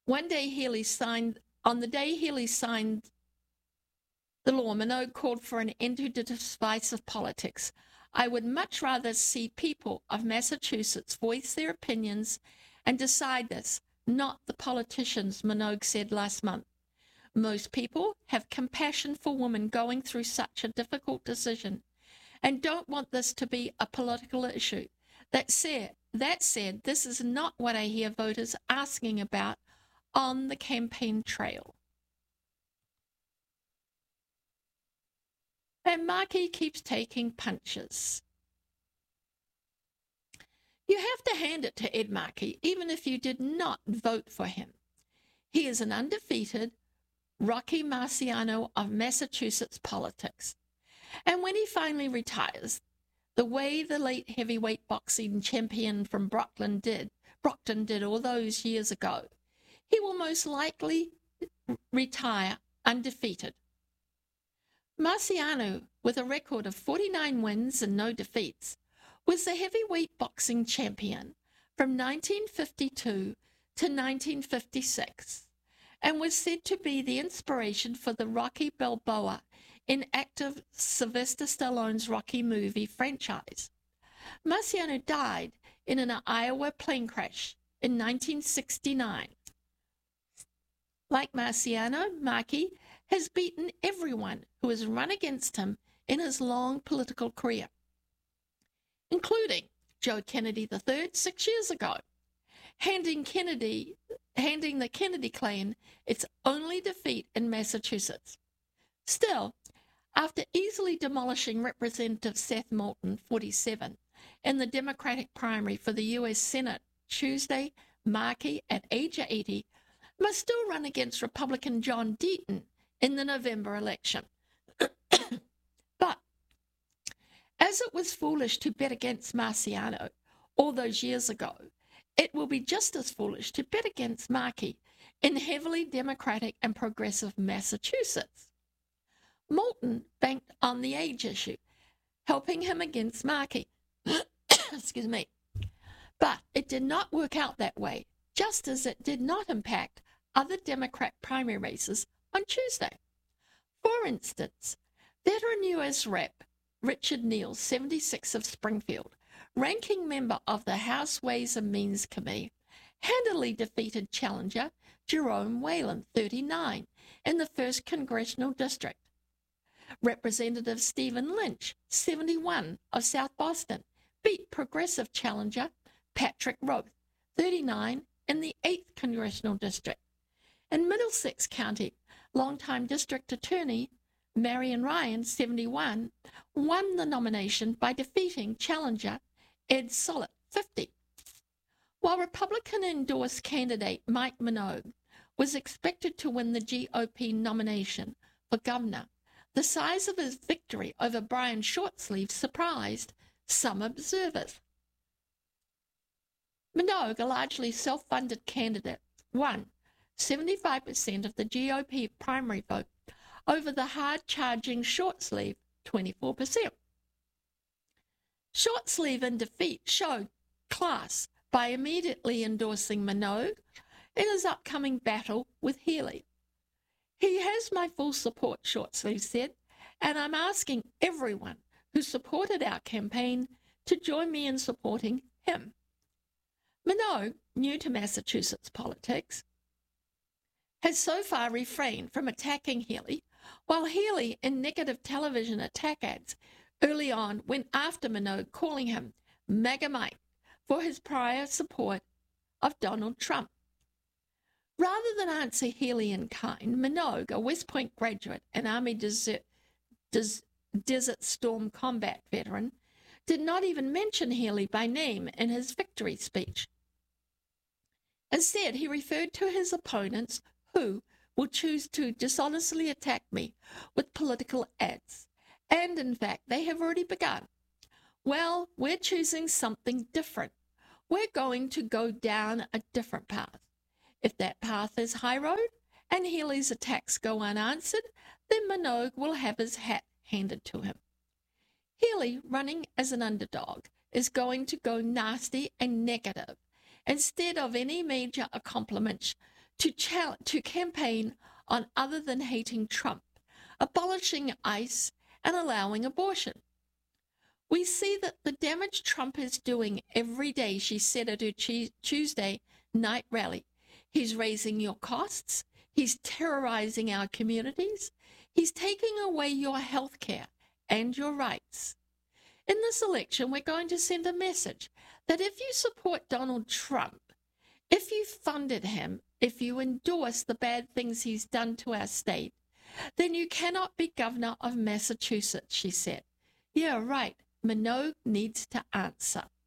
On the day Healey signed the law, Minogue called for an end to divisive politics. I would much rather see people of Massachusetts voice their opinions and decide this, not the politicians, Minogue said last month. Most people have compassion for women going through such a difficult decision and don't want this to be a political issue. That said, this is not what I hear voters asking about on the campaign trail. And Markey keeps taking punches. You have to hand it to Ed Markey, even if you did not vote for him. He is an undefeated Rocky Marciano of Massachusetts politics. And when he finally retires, the way the late heavyweight boxing champion from Brockton did all those years ago, he will most likely retire undefeated. Marciano, with a record of 49 wins and no defeats, was the heavyweight boxing champion from 1952 to 1956 and was said to be the inspiration for the Rocky Balboa in active Sylvester Stallone's Rocky movie franchise. Marciano died in an Iowa plane crash in 1969. Like Marciano, Markey has beaten everyone who has run against him in his long political career, including Joe Kennedy III 6 years ago, handing the Kennedy clan its only defeat in Massachusetts. Still, after easily demolishing Representative Seth Moulton, 47, in the Democratic primary for the U.S. Senate Tuesday, Markey, at age 80, must still run against Republican John Deaton in the November election. But as it was foolish to bet against Marciano all those years ago, it will be just as foolish to bet against Markey in heavily Democratic and progressive Massachusetts. Moulton banked on the age issue, helping him against Markey. Excuse me. But it did not work out that way, just as it did not impact other Democrat primary races on Tuesday. For instance, veteran U.S. Rep. Richard Neal, 76 of Springfield, ranking member of the House Ways and Means Committee, handily defeated challenger Jerome Whalen, 39, in the 1st Congressional District. Representative Stephen Lynch, 71, of South Boston, beat progressive challenger Patrick Roth, 39, in the 8th Congressional District. In Middlesex County, longtime District Attorney Marion Ryan, 71, won the nomination by defeating challenger Ed Sollett, 50. While Republican-endorsed candidate Mike Minogue was expected to win the GOP nomination for governor, the size of his victory over Brian Shortsleeve surprised some observers. Minogue, a largely self-funded candidate, won 75% of the GOP primary vote over the hard-charging Shortsleeve, 24%. Shortsleeve in defeat showed class by immediately endorsing Minogue in his upcoming battle with Healey. He has my full support, Shortsleeve said, and I'm asking everyone who supported our campaign to join me in supporting him. Minogue, new to Massachusetts politics, has so far refrained from attacking Healey, while Healey, in negative television attack ads early on, went after Minogue, calling him MAGA Mike for his prior support of Donald Trump. Rather than answer Healey in kind, Minogue, a West Point graduate and Army Desert Storm combat veteran, did not even mention Healey by name in his victory speech. Instead, he referred to his opponents who will choose to dishonestly attack me with political ads. And in fact, they have already begun. Well, we're choosing something different. We're going to go down a different path. If that path is high road and Healey's attacks go unanswered, then Minogue will have his hat handed to him. Healey, running as an underdog, is going to go nasty and negative instead of any major accomplishments to campaign on other than hating Trump, abolishing ICE, and allowing abortion. We see that the damage Trump is doing every day, she said at her Tuesday night rally. He's raising your costs. He's terrorizing our communities. He's taking away your health care and your rights. In this election, we're going to send a message that if you support Donald Trump, if you funded him, if you endorse the bad things he's done to our state, then you cannot be governor of Massachusetts, she said. Yeah, right. Minogue needs to answer.